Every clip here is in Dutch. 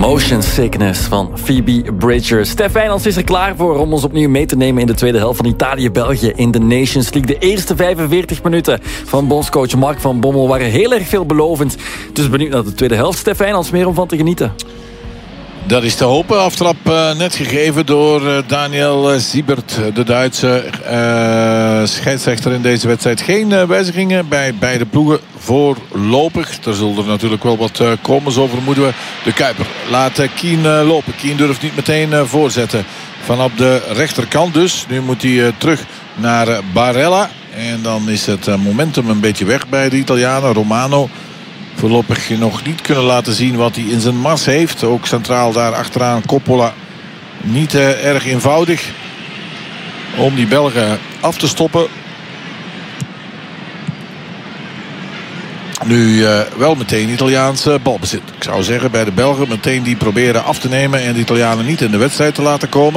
Motion Sickness van Phoebe Bridgers. Stef Wijnands is er klaar voor om ons opnieuw mee te nemen in de tweede helft van Italië-België in de Nations League. De eerste 45 minuten van bondscoach Mark van Bommel waren heel erg veelbelovend. Dus benieuwd naar de tweede helft. Stef Wijnands, meer om van te genieten. Dat is te hopen. Aftrap net gegeven door Daniel Siebert, de Duitse scheidsrechter in deze wedstrijd. Geen wijzigingen bij beide ploegen voorlopig. Er zullen er natuurlijk wel wat komen, zo vermoeden we. De Kuiper laat Kien lopen. Kien durft niet meteen voorzetten vanaf de rechterkant dus. Nu moet hij terug naar Barella. En dan is het momentum een beetje weg bij de Italianen. Romano voorlopig nog niet kunnen laten zien wat hij in zijn mars heeft. Ook centraal daar achteraan Coppola. Niet erg eenvoudig om die Belgen af te stoppen. Nu wel meteen Italiaans balbezit. Ik zou zeggen bij de Belgen meteen die proberen af te nemen en de Italianen niet in de wedstrijd te laten komen.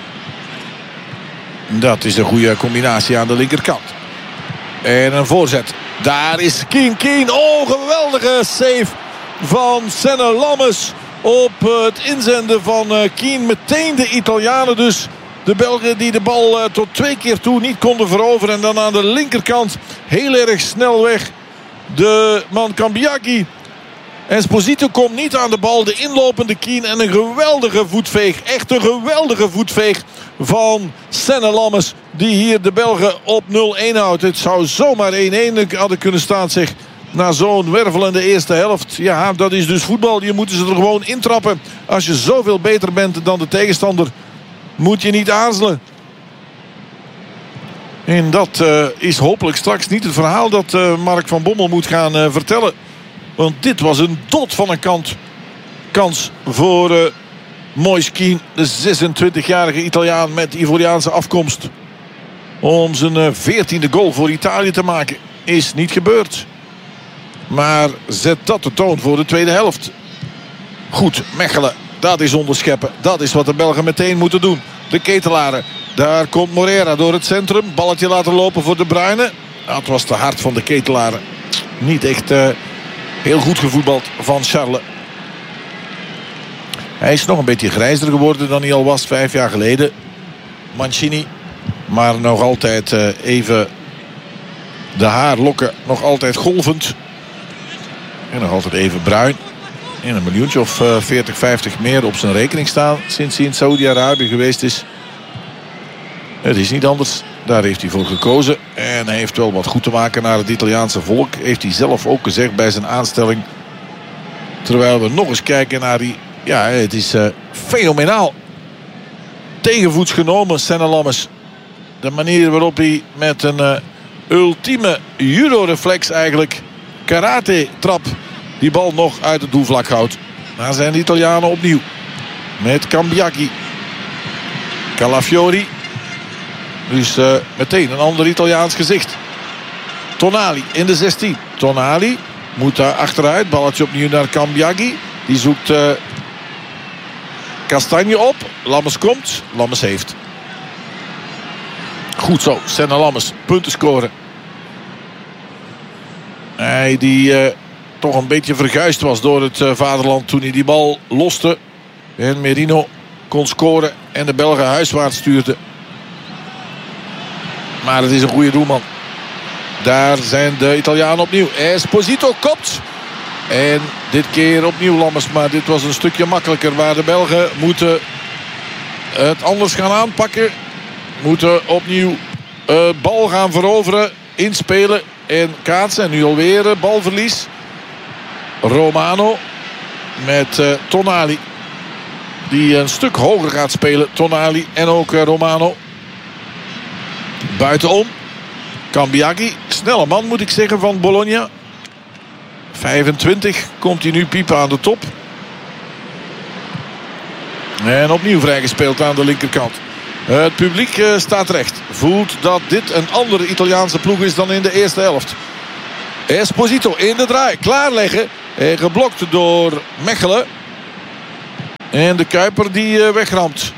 Dat is een goede combinatie aan de linkerkant. En een voorzet. Daar is Kien. Oh, geweldige save van Senne Lammes op het inzenden van Kien. Meteen de Italianen dus. De Belgen die de bal tot 2 keer toe niet konden veroveren. En dan aan de linkerkant heel erg snel weg de man Cambiaghi. Esposito komt niet aan de bal. De inlopende Kien en een geweldige voetveeg. Echt een geweldige voetveeg van Senne Lammes. Die hier de Belgen op 0-1 houdt. Het zou zomaar 1-1 hadden kunnen staan, zeg. Na zo'n wervelende eerste helft. Ja, dat is dus voetbal. Je moet ze er gewoon intrappen. Als je zoveel beter bent dan de tegenstander, moet je niet aarzelen. En dat is hopelijk straks niet het verhaal dat Mark van Bommel moet gaan vertellen. Want dit was een dot van een kans voor Moise Kean. De 26-jarige Italiaan met Ivoriaanse afkomst. Om zijn 14e goal voor Italië te maken. Is niet gebeurd. Maar zet dat de toon voor de tweede helft. Goed, Mechelen. Dat is onderscheppen. Dat is wat de Belgen meteen moeten doen. De Ketelaren. Daar komt Moreira door het centrum. Balletje laten lopen voor De Bruyne. Dat was te hard van de Ketelaren. Niet echt heel goed gevoetbald van Charles. Hij is nog een beetje grijzer geworden dan hij al was 5 jaar geleden. Mancini. Maar nog altijd even de haarlokken nog altijd golvend. En nog altijd even bruin. En een miljoentje of 40, 50 meer op zijn rekening staan sinds hij in Saudi-Arabië geweest is. Het is niet anders. Daar heeft hij voor gekozen. En hij heeft wel wat goed te maken naar het Italiaanse volk. Heeft hij zelf ook gezegd bij zijn aanstelling. Terwijl we nog eens kijken naar die... Ja, het is fenomenaal. Tegenvoets genomen, Senne Lammes. De manier waarop hij met een ultieme judo-reflex eigenlijk... karate-trap die bal nog uit het doelvlak houdt. Daar zijn de Italianen opnieuw. Met Cambiaghi. Calafiori. Dus meteen een ander Italiaans gezicht. Tonali in de 16. Tonali moet daar achteruit. Balletje opnieuw naar Cambiaghi. Die zoekt Castagne op. Lammes komt. Lammes heeft. Goed zo. Senne Lammes. Punten scoren. Hij die toch een beetje verguisd was door het vaderland toen hij die bal loste. En Merino kon scoren en de Belgen huiswaarts stuurde. Maar het is een goede doelman. Daar zijn de Italianen opnieuw. Esposito kopt. En dit keer opnieuw Lammes. Maar dit was een stukje makkelijker. Waar de Belgen moeten het anders gaan aanpakken. Moeten opnieuw bal gaan veroveren. Inspelen en kaatsen. En nu alweer balverlies. Romano met Tonali. Die een stuk hoger gaat spelen. Tonali en ook Romano. Buitenom. Cambiaghi. Snelle man moet ik zeggen van Bologna. 25 komt hij nu piepen aan de top. En opnieuw vrijgespeeld aan de linkerkant. Het publiek staat recht. Voelt dat dit een andere Italiaanse ploeg is dan in de eerste helft. Esposito in de draai. Klaarleggen. Geblokt door Mechelen. En de Kuiper die wegramt.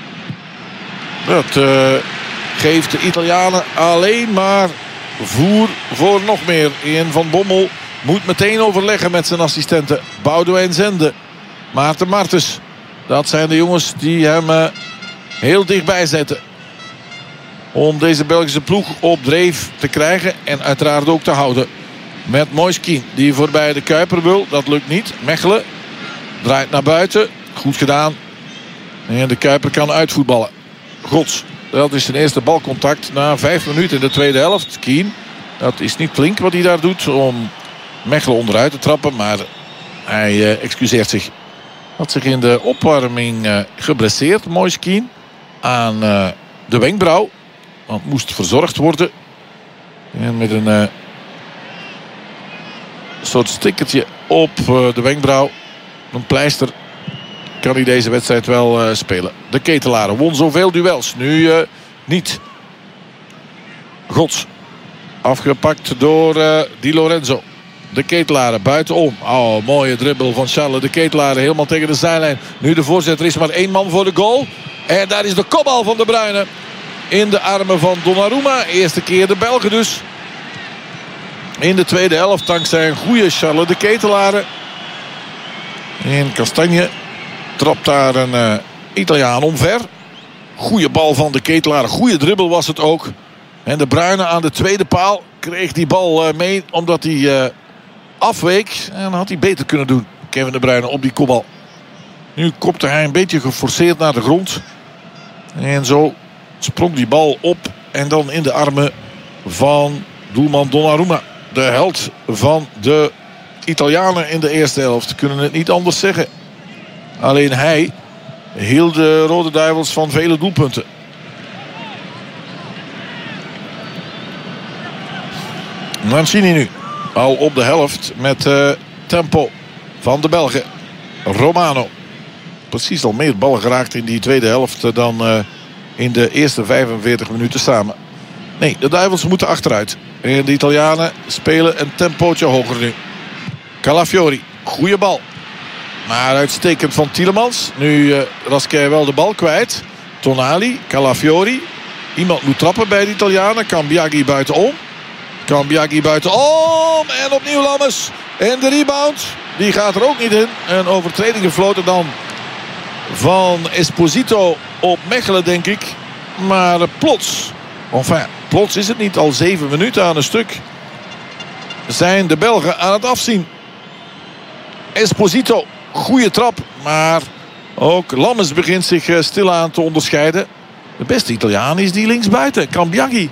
Dat geeft de Italianen alleen maar voer voor nog meer. En Van Bommel moet meteen overleggen met zijn assistenten. Boudewijn Zende. Maarten Martens. Dat zijn de jongens die hem heel dichtbij zetten. Om deze Belgische ploeg op dreef te krijgen. En uiteraard ook te houden. Met Moiskien die voorbij de Kuiper wil. Dat lukt niet. Mechelen draait naar buiten. Goed gedaan. En de Kuiper kan uitvoetballen. Gods. Dat is zijn eerste balcontact na 5 minuten in de tweede helft. Kien. Dat is niet flink wat hij daar doet om Mechelen onderuit te trappen. Maar hij excuseert zich. Had zich in de opwarming geblesseerd. Moiskien. Aan de wenkbrauw. Want moest verzorgd worden. En met een soort stickertje op de wenkbrauw. Een pleister. Kan hij deze wedstrijd wel spelen. De Ketelaren won zoveel duels. Nu niet. Gods. Afgepakt door Di Lorenzo. De Ketelaren buitenom. Oh, mooie dribbel van Charles. De Ketelaren helemaal tegen de zijlijn. Nu de voorzet. Er is maar 1 man voor de goal. En daar is de kopbal van De Bruyne. In de armen van Donnarumma. Eerste keer de Belgen dus. In de tweede helft dankzij een goede Charles de Ketelaren. En Castagne trapt daar een Italiaan omver. Goeie bal van de Ketelaren. Goeie dribbel was het ook. En De Bruyne aan de tweede paal kreeg die bal mee omdat hij afweek. En dan had hij beter kunnen doen. Kevin De Bruyne op die kopbal. Nu kopte hij een beetje geforceerd naar de grond. En zo sprong die bal op. En dan in de armen van doelman Donnarumma. De held van de Italianen in de eerste helft. Kunnen het niet anders zeggen. Alleen hij hield de Rode Duivels van vele doelpunten. Mancini nu. Al op de helft met tempo van de Belgen. Romano. Precies al meer ballen geraakt in die tweede helft dan in de eerste 45 minuten samen. Nee, de Duivels moeten achteruit. En de Italianen spelen een tempootje hoger nu. Calafiori, goede bal. Maar uitstekend van Tielemans. Nu Rasquin wel de bal kwijt. Tonali, Calafiori. Iemand moet trappen bij de Italianen. Cambiaghi buitenom. En opnieuw Lammers. En de rebound. Die gaat er ook niet in. Een overtreding gefloten dan van Esposito op Mechelen, denk ik. Maar plots is het niet. Al 7 minuten aan een stuk zijn de Belgen aan het afzien. Esposito, goede trap. Maar ook Lammers begint zich stilaan te onderscheiden. De beste Italiaan is die linksbuiten. Cambiaghi.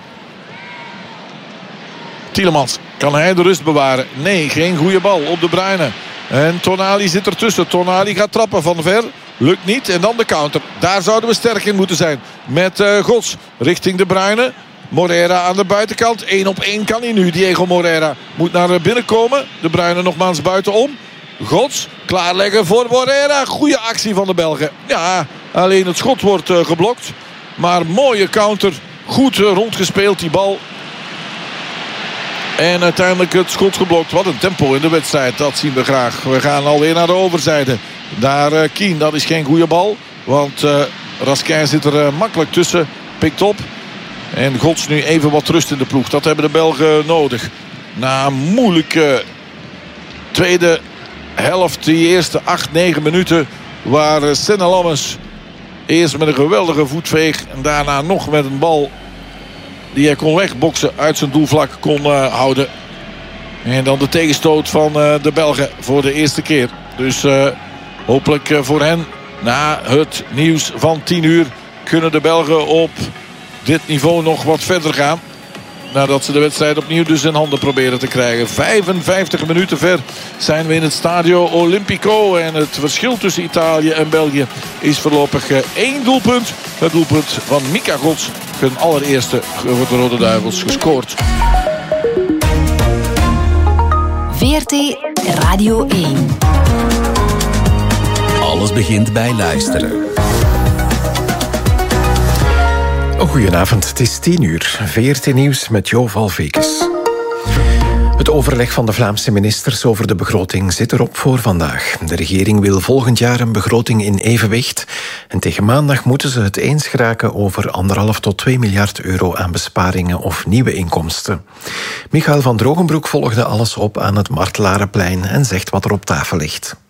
Tielemans, kan hij de rust bewaren? Nee, geen goede bal op De Bruyne. En Tonali zit ertussen. Tonali gaat trappen van ver. Lukt niet. En dan de counter. Daar zouden we sterk in moeten zijn. Met Gods richting De Bruyne. Moreira aan de buitenkant. 1 op 1 kan hij nu. Diego Moreira moet naar binnen komen. De Bruyne nogmaals buitenom. Gods klaarleggen voor Moreira. Goede actie van de Belgen. Ja, alleen het schot wordt geblokt. Maar mooie counter. Goed rondgespeeld die bal. En uiteindelijk het schot geblokt. Wat een tempo in de wedstrijd. Dat zien we graag. We gaan alweer naar de overzijde. Daar Kien, dat is geen goede bal. Want Rasquin zit er makkelijk tussen. Pikt op. En Gods nu even wat rust in de ploeg. Dat hebben de Belgen nodig. Na een moeilijke tweede helft. Die eerste 8-9 minuten. Waar Senne Lammers eerst met een geweldige voetveeg. En daarna nog met een bal die hij kon wegboksen, uit zijn doelvlak kon houden. En dan de tegenstoot van de Belgen voor de eerste keer. Dus hopelijk voor hen na het nieuws van 10 uur kunnen de Belgen op dit niveau nog wat verder gaan. Nadat ze de wedstrijd opnieuw dus in handen proberen te krijgen. 55 minuten ver zijn we in het Stadio Olimpico. En het verschil tussen Italië en België is voorlopig 1 doelpunt. Het doelpunt van Mika Gods. Hun allereerste voor de Rode Duivels gescoord. VRT Radio 1. Alles begint bij luisteren. Goedenavond, het is 10 uur. VRT Nieuws met Jo Valvekes. Het overleg van de Vlaamse ministers over de begroting zit erop voor vandaag. De regering wil volgend jaar een begroting in evenwicht. En tegen maandag moeten ze het eens geraken over 1,5 tot 2 miljard euro aan besparingen of nieuwe inkomsten. Michael van Drogenbroek volgde alles op aan het Martelarenplein en zegt wat er op tafel ligt.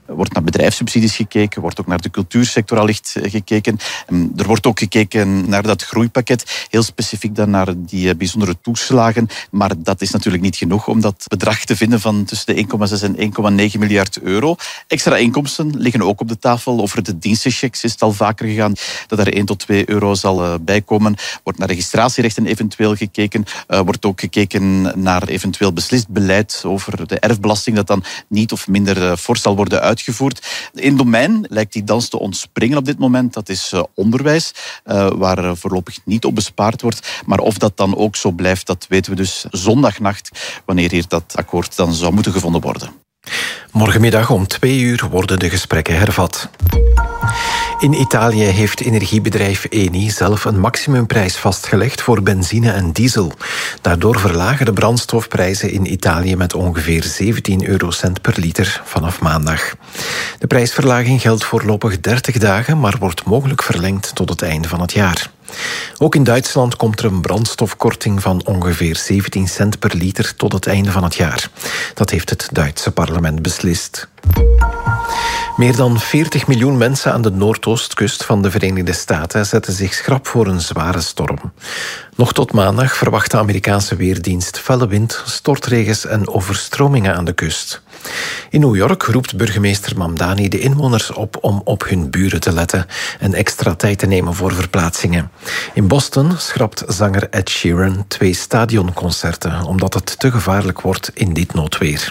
wordt naar bedrijfssubsidies gekeken, wordt ook naar de cultuursector allicht gekeken. Er wordt ook gekeken naar dat groeipakket, heel specifiek dan naar die bijzondere toeslagen. Maar dat is natuurlijk niet genoeg om dat bedrag te vinden van tussen de 1,6 en 1,9 miljard euro. Extra inkomsten liggen ook op de tafel. Over de dienstenchecks is het al vaker gegaan dat er 1 tot 2 euro zal bijkomen. Wordt naar registratierechten eventueel gekeken. Wordt ook gekeken naar eventueel beslist beleid over de erfbelasting dat dan niet of minder fors zal worden uitgevoerd. Eén domein lijkt die dans te ontspringen op dit moment. Dat is onderwijs, waar voorlopig niet op bespaard wordt. Maar of dat dan ook zo blijft, dat weten we dus zondagnacht, wanneer hier dat akkoord dan zou moeten gevonden worden. Morgenmiddag om 2 uur worden de gesprekken hervat. In Italië heeft energiebedrijf Eni zelf een maximumprijs vastgelegd voor benzine en diesel. Daardoor verlagen de brandstofprijzen in Italië met ongeveer 17 eurocent per liter vanaf maandag. De prijsverlaging geldt voorlopig 30 dagen, maar wordt mogelijk verlengd tot het einde van het jaar. Ook in Duitsland komt er een brandstofkorting van ongeveer 17 cent per liter tot het einde van het jaar. Dat heeft het Duitse parlement beslist. Meer dan 40 miljoen mensen aan de noordoostkust van de Verenigde Staten zetten zich schrap voor een zware storm. Nog tot maandag verwacht de Amerikaanse weerdienst felle wind, stortregens en overstromingen aan de kust. In New York roept burgemeester Mamdani de inwoners op om op hun buren te letten en extra tijd te nemen voor verplaatsingen. In Boston schrapt zanger Ed Sheeran 2 stadionconcerten omdat het te gevaarlijk wordt in dit noodweer.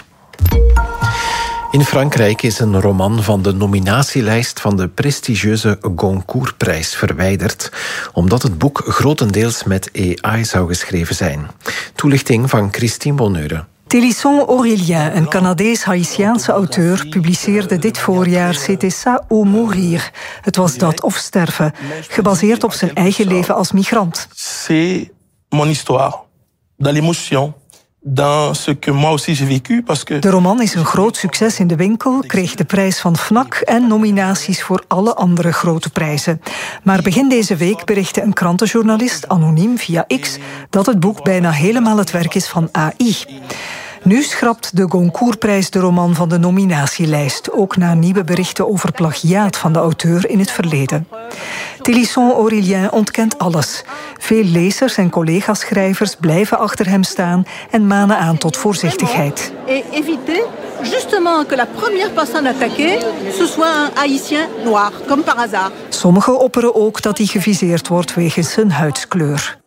In Frankrijk is een roman van de nominatielijst van de prestigieuze Goncourt-prijs verwijderd, omdat het boek grotendeels met AI zou geschreven zijn. Toelichting van Christine Bonneure. Télisson Aurélien, een Canadees-Haïtiaanse auteur, publiceerde dit voorjaar C'était ça ou mourir. Het was dat of sterven, gebaseerd op zijn eigen leven als migrant. C'est mon histoire, dans l'émotion. De roman is een groot succes in de winkel, kreeg de prijs van Fnac en nominaties voor alle andere grote prijzen. Maar begin deze week berichtte een krantenjournalist anoniem via X dat het boek bijna helemaal het werk is van AI. Nu schrapt de Goncourt-prijs de roman van de nominatielijst, ook na nieuwe berichten over plagiaat van de auteur in het verleden. Télisson Aurélien ontkent alles. Veel lezers en collega-schrijvers blijven achter hem staan en manen aan tot voorzichtigheid. Et éviter justement que la première personne attaquée ce soit un haïtien noir, comme par hasard. Sommigen opperen ook dat hij geviseerd wordt wegens zijn huidskleur.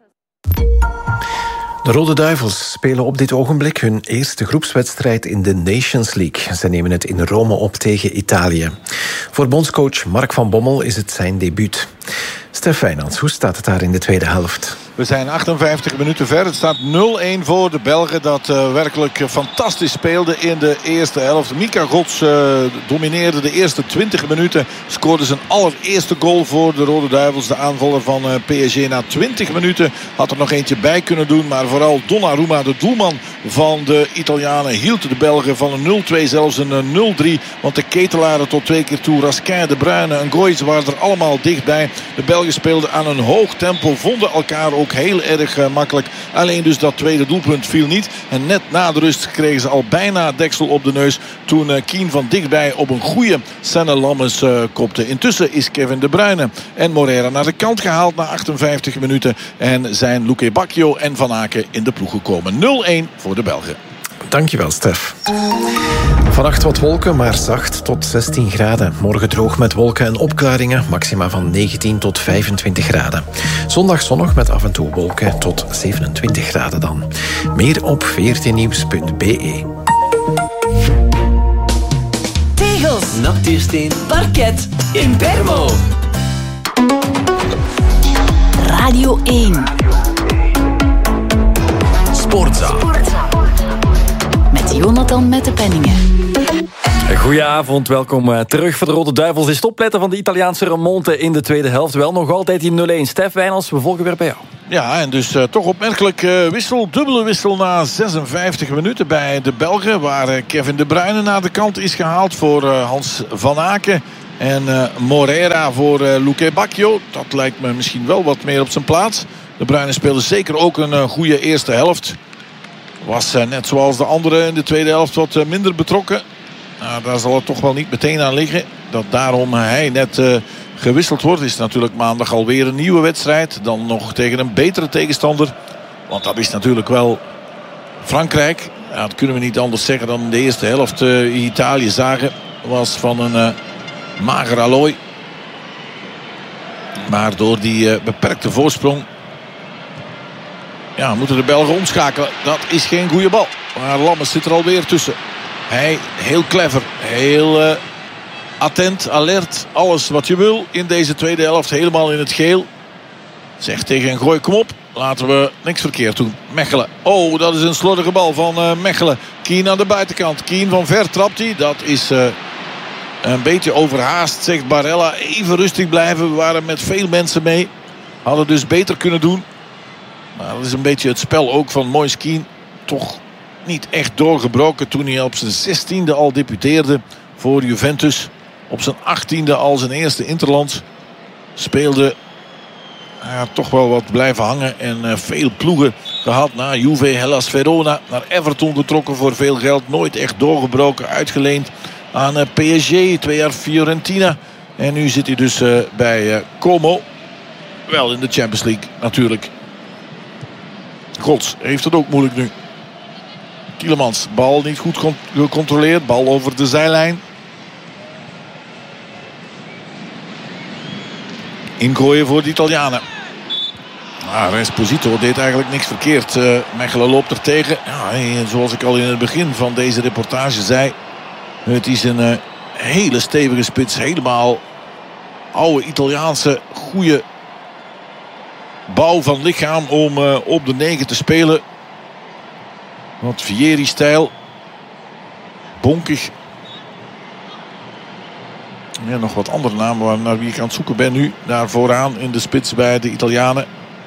De Rode Duivels spelen op dit ogenblik hun eerste groepswedstrijd in de Nations League. Ze nemen het in Rome op tegen Italië. Voor bondscoach Mark van Bommel is het zijn debuut. Stef Wijnands, hoe staat het daar in de tweede helft? We zijn 58 minuten ver. Het staat 0-1 voor de Belgen dat werkelijk fantastisch speelde in de eerste helft. Mika Gods domineerde de eerste 20 minuten. Scoorde zijn allereerste goal voor de Rode Duivels. De aanvaller van PSG na 20 minuten had er nog eentje bij kunnen doen. Maar vooral Donnarumma, de doelman van de Italianen, hield de Belgen van een 0-2 zelfs een 0-3. Want de ketelaren tot 2 keer toe, Raskin, De Bruyne en Goyes waren er allemaal dichtbij. De Belgen speelden aan een hoog tempo, vonden elkaar ook heel erg makkelijk. Alleen dus dat tweede doelpunt viel niet. En net na de rust kregen ze al bijna deksel op de neus toen Keane van dichtbij op een goede Senne Lammers kopte. Intussen is Kevin De Bruyne en Moreira naar de kant gehaald na 58 minuten. En zijn Luque Bacchio en Van Aken in de ploeg gekomen. 0-1 voor de Belgen. Dankjewel, Stef. Vannacht wat wolken, maar zacht tot 16 graden. Morgen droog met wolken en opklaringen, maxima van 19 tot 25 graden. Zondag zonnig met af en toe wolken tot 27 graden dan. Meer op vrtnieuws.be. Tegels, natuursteen, parket, Impermo. Radio 1. Sportza. Met Jonathan met de Penningen. Goedenavond, welkom terug voor de Rode Duivels. Is het opletten van de Italiaanse remonte in de tweede helft. Wel nog altijd die 0-1. Stef Wijnands, we volgen weer bij jou. Ja, en dus toch opmerkelijk dubbele wissel na 56 minuten bij de Belgen. Waar Kevin De Bruyne naar de kant is gehaald voor Hans Van Aken. En Moreira voor Luque Bacchio. Dat lijkt me misschien wel wat meer op zijn plaats. De Bruyne speelde zeker ook een goede eerste helft. Was net zoals de anderen in de tweede helft wat minder betrokken. Nou, daar zal het toch wel niet meteen aan liggen. Dat daarom hij net gewisseld wordt. Is natuurlijk maandag alweer een nieuwe wedstrijd. Dan nog tegen een betere tegenstander. Want dat is natuurlijk wel Frankrijk. Ja, dat kunnen we niet anders zeggen dan in de eerste helft. Italië zagen was van een mager allooi. Maar door die beperkte voorsprong moeten de Belgen omschakelen. Dat is geen goede bal. Maar Lammers zit er alweer tussen. Hij heel clever. Heel attent, alert. Alles wat je wil in deze tweede helft. Helemaal in het geel. Zegt tegen een gooi, kom op. Laten we niks verkeerd doen. Mechelen. Oh, dat is een slordige bal van Mechelen. Kien aan de buitenkant. Kien van ver trapt hij. Dat is een beetje overhaast, zegt Barella. Even rustig blijven. We waren met veel mensen mee. Hadden dus beter kunnen doen. Maar dat is een beetje het spel ook van Moise Kean. Toch niet echt doorgebroken toen hij op zijn 16e al debuteerde voor Juventus. Op zijn 18e al zijn eerste interland. Speelde toch wel wat blijven hangen. En veel ploegen gehad. Na Juve, Hellas Verona. Naar Everton getrokken voor veel geld. Nooit echt doorgebroken. Uitgeleend aan PSG. 2 jaar Fiorentina. En nu zit hij dus bij Como. Wel in de Champions League natuurlijk. Gods heeft het ook moeilijk nu. Tielemans, bal niet goed gecontroleerd. Bal over de zijlijn. Ingooien voor de Italianen. Esposito deed eigenlijk niks verkeerd. Mechelen loopt er tegen. Ja, zoals ik al in het begin van deze reportage zei. Het is een hele stevige spits. Helemaal oude Italiaanse goede bouw van lichaam om op de 9 te spelen. Wat Vieri-stijl. Bonkig. Ja, nog wat andere namen naar wie ik aan het zoeken ben nu. Daar vooraan in de spits bij de Italianen.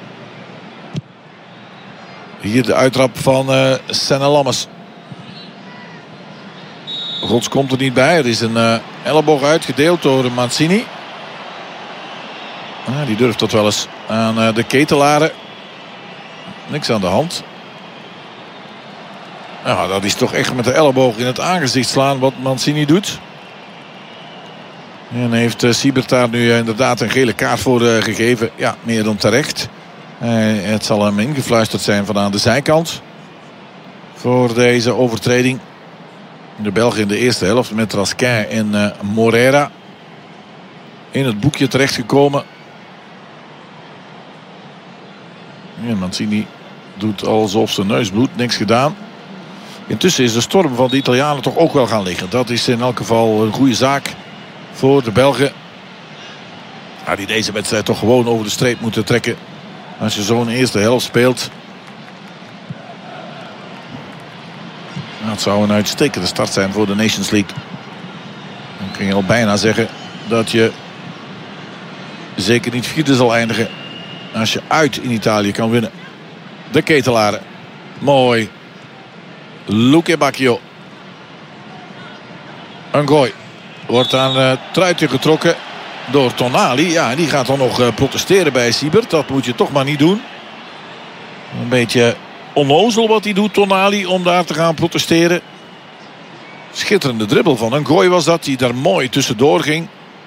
Hier de uittrap van Senna Lammers. Gods komt er niet bij. Er is een elleboog uitgedeeld door Mancini. Die durft dat wel eens aan de Ketelaren. Niks aan de hand. Ja, dat is toch echt met de elleboog in het aangezicht slaan wat Mancini doet. En heeft Siebert daar nu inderdaad een gele kaart voor gegeven. Ja, meer dan terecht. Het zal hem ingefluisterd zijn van aan de zijkant. Voor deze overtreding. De Belgen in de eerste helft met Raskin en Morera. In het boekje terechtgekomen. En Mancini doet alsof zijn neus bloedt. Niks gedaan. Intussen is de storm van de Italianen toch ook wel gaan liggen. Dat is in elk geval een goede zaak voor de Belgen. Die deze wedstrijd toch gewoon over de streep moeten trekken. Als je zo'n eerste helft speelt. Het zou een uitstekende start zijn voor de Nations League. Dan kun je al bijna zeggen dat je zeker niet vierde zal eindigen. Als je uit in Italië kan winnen. De Ketelaren. Mooi. Luque Bacchio. Een gooi. Wordt aan het truitje getrokken door Tonali. Ja, die gaat dan nog protesteren bij Siebert. Dat moet je toch maar niet doen. Een beetje onnozel wat hij doet, Tonali, om daar te gaan protesteren. Schitterende dribbel van een gooi was dat. Die daar mooi tussendoor ging.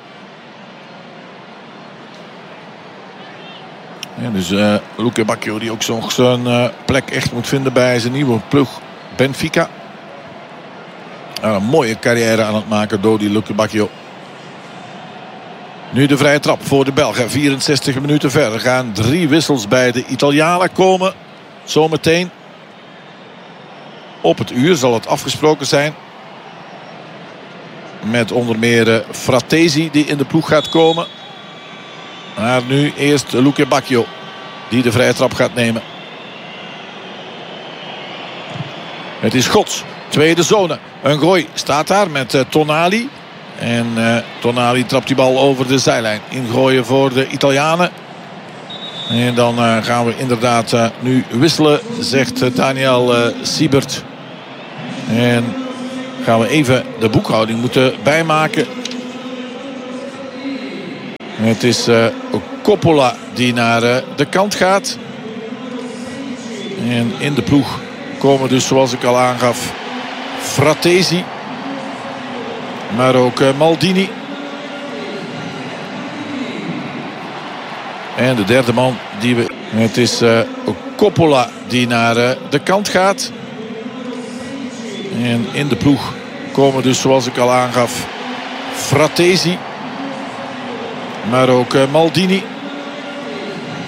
Ja, dus Luque Bacchio die ook zijn plek echt moet vinden bij zijn nieuwe ploeg Benfica. Een mooie carrière aan het maken door die Luque Bacchio. Nu de vrije trap voor de Belgen. 64 minuten verder gaan 3 wissels bij de Italianen komen. Zometeen. Op het uur zal het afgesproken zijn. Met onder meer Fratesi die in de ploeg gaat komen. Maar nu eerst Luque Bacchio die de vrije trap gaat nemen. Het is Gods. Tweede zone. Een gooi staat daar met Tonali. En Tonali trapt die bal over de zijlijn. Ingooien voor de Italianen. En dan gaan we inderdaad nu wisselen, zegt Daniel Siebert. En gaan we even de boekhouding moeten bijmaken. Het is Coppola die naar de kant gaat. En in de ploeg komen dus, zoals ik al aangaf, Fratesi. Maar ook Maldini. En de derde man die we... Het is Coppola die naar de kant gaat. En in de ploeg komen dus, zoals ik al aangaf, Fratesi. Maar ook Maldini.